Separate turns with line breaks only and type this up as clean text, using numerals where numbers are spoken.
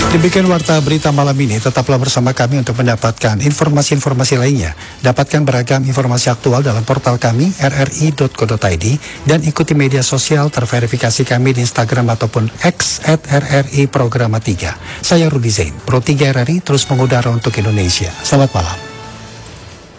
Demikian warta berita malam ini. Tetaplah bersama kami untuk mendapatkan informasi-informasi lainnya. Dapatkan beragam informasi aktual dalam portal kami rri.co.id dan ikuti media sosial terverifikasi kami di Instagram ataupun X @RRI Programa 3. Saya Rudi Zain, Pro 3 RRI terus mengudara untuk Indonesia. Selamat malam.